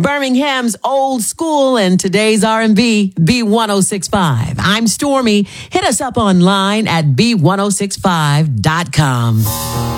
Birmingham's old school and today's R&B, B1065. I'm Stormy. Hit us up online at B1065.com.